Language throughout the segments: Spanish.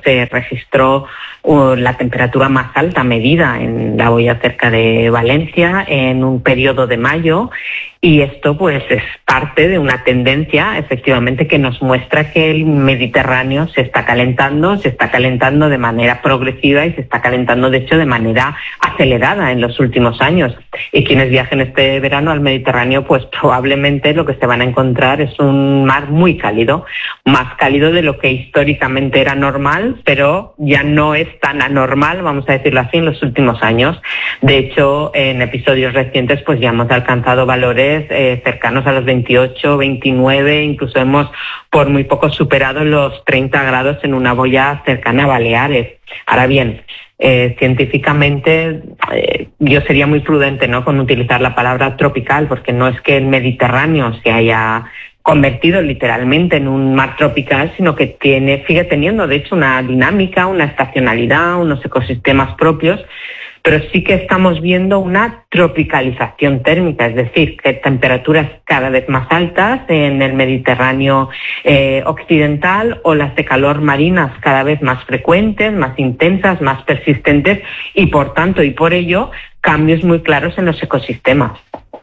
se registró la temperatura más alta medida en la boya cerca de Valencia en un periodo de mayo, y esto pues es parte de una tendencia efectivamente que nos muestra que el Mediterráneo se está calentando de manera progresiva y se está calentando de hecho de manera acelerada en los últimos años. Y quienes viajen este verano al Mediterráneo pues probablemente lo que se van a encontrar es un mar muy cálido, más cálido de lo que históricamente era normal, pero ya no es tan anormal, vamos a decirlo así, en los últimos años. De hecho, en episodios recientes pues ya hemos alcanzado valores cercanos a los 28, 29, incluso hemos por muy poco superado los 30 grados en una boya cercana a Baleares. Ahora bien, científicamente yo sería muy prudente, ¿no?, con utilizar la palabra tropical, porque no es que el Mediterráneo se haya convertido literalmente en un mar tropical, sino que sigue teniendo de hecho una dinámica, una estacionalidad, unos ecosistemas propios, pero sí que estamos viendo una tropicalización térmica, es decir, que temperaturas cada vez más altas en el Mediterráneo occidental, olas de calor marinas cada vez más frecuentes, más intensas, más persistentes y por tanto y por ello cambios muy claros en los ecosistemas.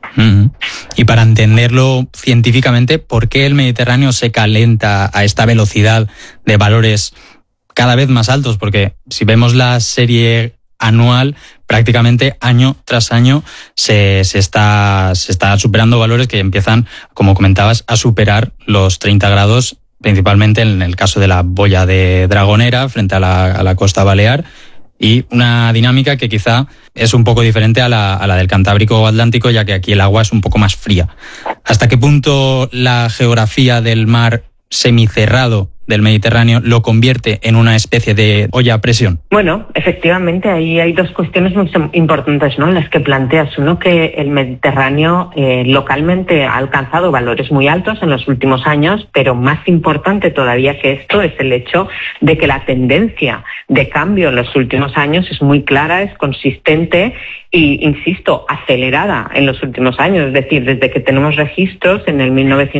Y para entenderlo científicamente, ¿por qué el Mediterráneo se calienta a esta velocidad de valores cada vez más altos? Porque si vemos la serie anual, prácticamente año tras año se está superando valores que empiezan, como comentabas, a superar los 30 grados, principalmente en el caso de la boya de Dragonera frente a la costa balear, y una dinámica que quizá es un poco diferente a la del Cantábrico o Atlántico, ya que aquí el agua es un poco más fría. ¿Hasta qué punto la geografía del mar semicerrado del Mediterráneo lo convierte en una especie de olla a presión? Bueno, efectivamente, ahí hay dos cuestiones muy importantes, ¿no?, en las que planteas. Uno, que el Mediterráneo localmente ha alcanzado valores muy altos en los últimos años, pero más importante todavía que esto es el hecho de que la tendencia de cambio en los últimos años es muy clara, es consistente y, insisto, acelerada en los últimos años. Es decir, desde que tenemos registros en el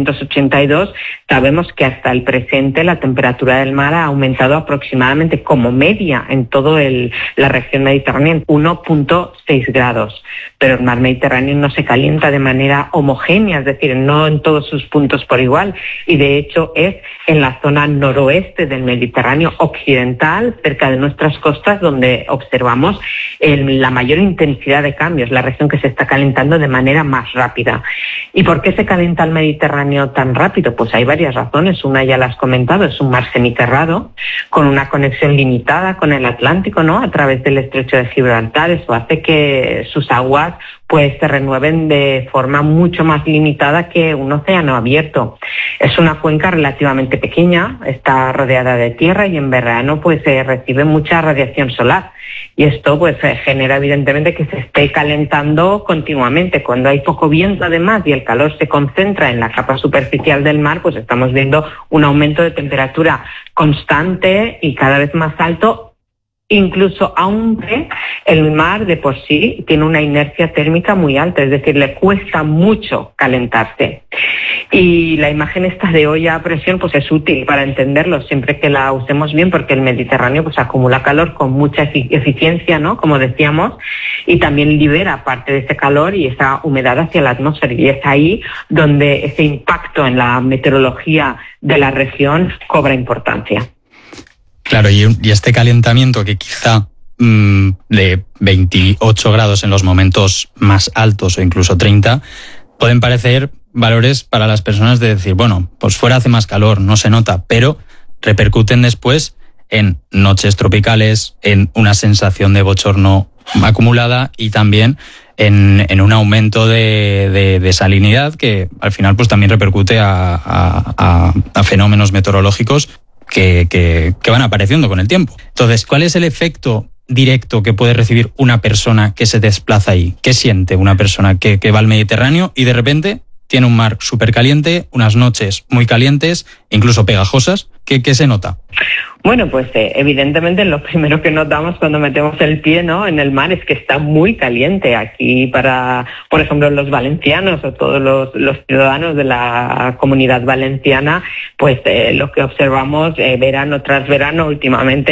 1982, sabemos que hasta el presente la temperatura del mar ha aumentado aproximadamente como media en toda la región mediterránea en 1.6 grados. Pero el mar Mediterráneo no se calienta de manera homogénea, es decir, no en todos sus puntos por igual. Y de hecho es en la zona noroeste del Mediterráneo occidental, cerca de nuestras costas, donde observamos la mayor intensidad de cambios, la región que se está calentando de manera más rápida. ¿Y por qué se calienta el Mediterráneo tan rápido? Pues hay varias razones. Una ya la has comentado, es un mar semicerrado con una conexión limitada con el Atlántico, ¿no?, a través del estrecho de Gibraltar. Eso hace que sus aguas pues se renueven de forma mucho más limitada que un océano abierto. Es una cuenca relativamente pequeña, está rodeada de tierra y en verano pues se recibe mucha radiación solar, y esto pues genera evidentemente que se esté calentando continuamente. Cuando hay poco viento además y el calor se concentra en la capa superficial del mar, pues estamos viendo un aumento de temperatura constante y cada vez más alto, incluso aunque el mar de por sí tiene una inercia térmica muy alta, es decir, le cuesta mucho calentarse. Y la imagen esta de olla a presión pues es útil para entenderlo siempre que la usemos bien, porque el Mediterráneo pues acumula calor con mucha eficiencia, ¿no?, como decíamos, y también libera parte de ese calor y esa humedad hacia la atmósfera, y es ahí donde ese impacto en la meteorología de la región cobra importancia. Claro, y este calentamiento que quizá de 28 grados en los momentos más altos o incluso 30, pueden parecer valores para las personas de decir, bueno, pues fuera hace más calor, no se nota, pero repercuten después en noches tropicales, en una sensación de bochorno acumulada y también en un aumento de salinidad que al final pues también repercute a fenómenos meteorológicos que van apareciendo con el tiempo. Entonces, ¿cuál es el efecto directo que puede recibir una persona que se desplaza ahí? ¿Qué siente una persona que va al Mediterráneo y de repente tiene un mar súper caliente, unas noches muy calientes, incluso pegajosas? ¿Qué se nota? Bueno, pues evidentemente lo primero que notamos cuando metemos el pie, ¿no?, en el mar es que está muy caliente. Aquí por ejemplo, los valencianos o todos los ciudadanos de la comunidad valenciana, pues lo que observamos verano tras verano últimamente